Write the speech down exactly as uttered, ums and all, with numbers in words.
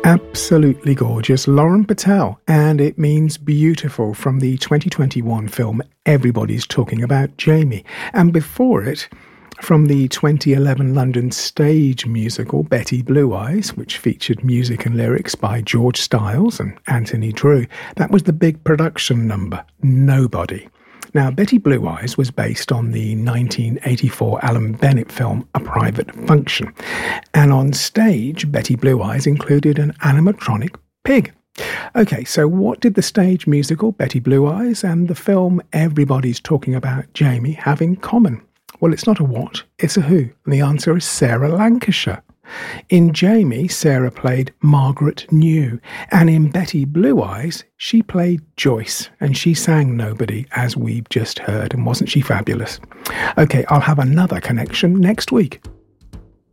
Absolutely gorgeous, Lauren Patel, and it means beautiful from the twenty twenty-one film Everybody's Talking About Jamie. And before it, from the twenty eleven London stage musical Betty Blue Eyes, which featured music and lyrics by George Stiles and Anthony Drew, that was the big production number, Nobody. Now, Betty Blue Eyes was based on the nineteen eighty-four Alan Bennett film A Private Function. And on stage, Betty Blue Eyes included an animatronic pig. Okay, so what did the stage musical Betty Blue Eyes and the film Everybody's Talking About Jamie have in common? Well, it's not a what, it's a who. And the answer is Sarah Lancashire. In Jamie, Sarah played Margaret New, and in Betty Blue Eyes, she played Joyce, and she sang Nobody, as we've just heard, and wasn't she fabulous? Okay, I'll have another connection next week.